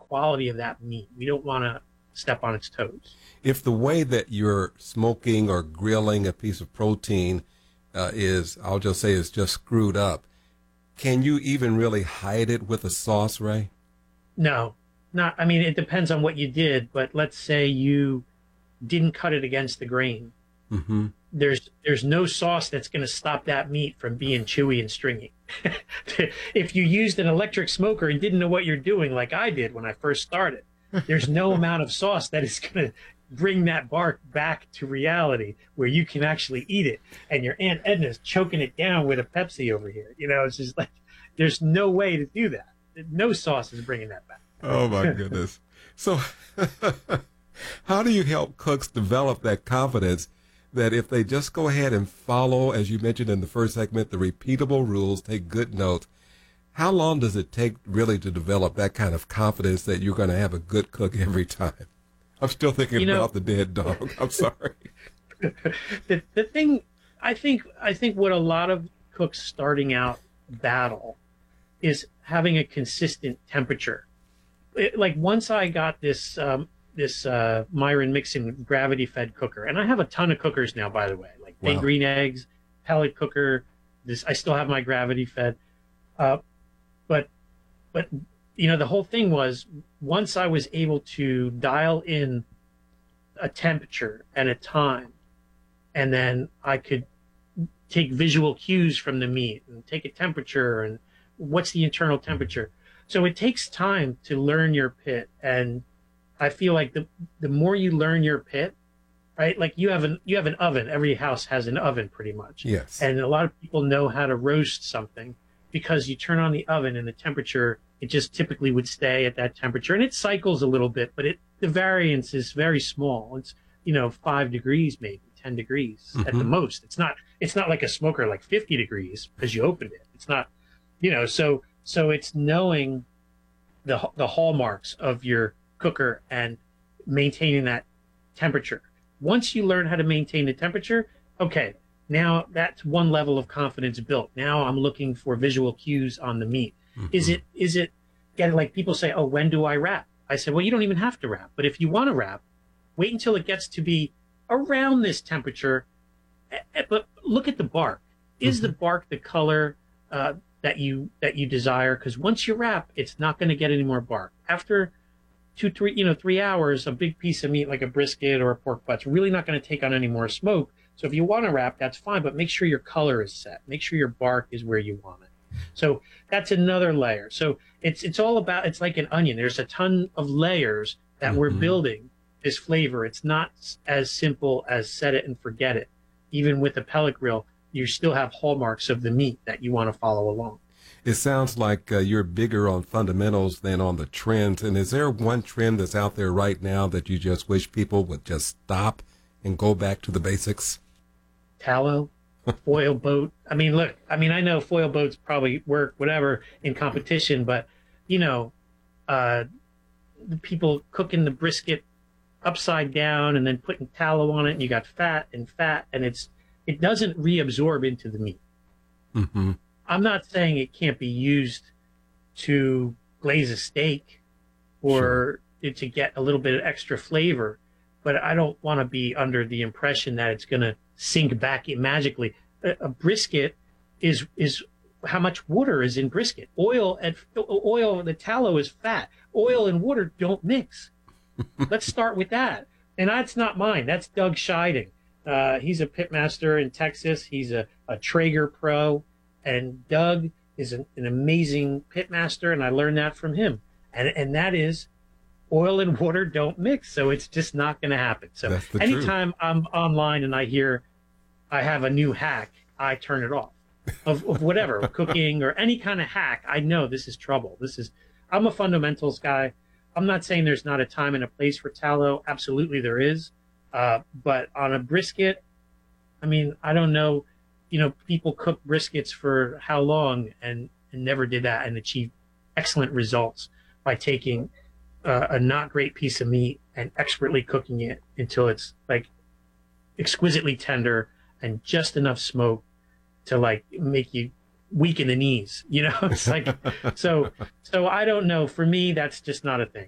quality of that meat. We don't want to step on its toes. If the way that you're smoking or grilling a piece of protein I'll just say, is just screwed up, can you even really hide it with a sauce, Ray? No, not. I mean, it depends on what you did, but let's say you didn't cut it against the grain. Mm-hmm. There's no sauce that's going to stop that meat from being chewy and stringy. If you used an electric smoker and didn't know what you're doing, like I did when I first started, there's no amount of sauce that is going to bring that bark back to reality where you can actually eat it. And your Aunt Edna's choking it down with a Pepsi over here. You know, it's just like, there's no way to do that. No sauce is bringing that back. Oh my goodness. So how do you help cooks develop that confidence that if they just go ahead and follow, as you mentioned in the first segment, the repeatable rules, take good notes, how long does it take really to develop that kind of confidence that you're going to have a good cook every time? I'm still thinking about the dead dog. I'm sorry. The thing, I think what a lot of cooks starting out battle is having a consistent temperature. Like once I got this Myron Mixon gravity-fed cooker, and I have a ton of cookers now, by the way, like Big Green Eggs, pellet cooker. I still have my gravity-fed, but you know, the whole thing was once I was able to dial in a temperature and a time, and then I could take visual cues from the meat and take a temperature and what's the internal temperature. So it takes time to learn your pit, and I feel like the more you learn your pit, right? Like you have an oven. Every house has an oven pretty much. Yes. And a lot of people know how to roast something because you turn on the oven and the temperature, it just typically would stay at that temperature, and it cycles a little bit, but the variance is very small. It's 5 degrees, maybe 10 degrees at the most. It's not like a smoker like 50 degrees because you opened it. It's not, so it's knowing the hallmarks of your cooker and maintaining that temperature. Once you learn how to maintain the temperature, okay, now that's one level of confidence built. Now I'm looking for visual cues on the meat. Is it getting, like people say, oh, when do I wrap? I said, well, you don't even have to wrap. But if you want to wrap, wait until it gets to be around this temperature. But look at the bark. Is the bark the color that you desire? Because once you wrap, it's not going to get any more bark. After 3 hours, a big piece of meat like a brisket or a pork butt's really not going to take on any more smoke. So if you want to wrap, that's fine, but make sure your color is set. Make sure your bark is where you want it. So that's another layer. So it's all about, it's like an onion. There's a ton of layers that we're building this flavor. It's not as simple as set it and forget it. Even with a pellet grill, you still have hallmarks of the meat that you want to follow along. It sounds like you're bigger on fundamentals than on the trends. And is there one trend that's out there right now that you just wish people would just stop and go back to the basics? Tallow, foil boat. I mean, look, I know foil boats probably work, whatever, in competition, but, the people cooking the brisket upside down and then putting tallow on it, and you got fat, and it doesn't reabsorb into the meat. I'm not saying it can't be used to glaze a steak or to get a little bit of extra flavor, but I don't want to be under the impression that it's going to sink back in magically. A brisket is how much water is in brisket. The tallow is fat. Oil and water don't mix. Let's start with that. And that's not mine. That's Doug Scheiding. He's a pitmaster in Texas. He's a Traeger pro. And Doug is an amazing pitmaster, and I learned that from him. And that is oil and water don't mix. So it's just not going to happen. So anytime I'm online and I hear I have a new hack, I turn it off of whatever, cooking or any kind of hack. I know this is trouble. I'm a fundamentals guy. I'm not saying there's not a time and a place for tallow. Absolutely there is. But on a brisket, I don't know, people cook briskets for how long and never did that and achieved excellent results by taking a not great piece of meat and expertly cooking it until it's like exquisitely tender and just enough smoke to like make you weak in the knees. It's like, so I don't know. For me, that's just not a thing.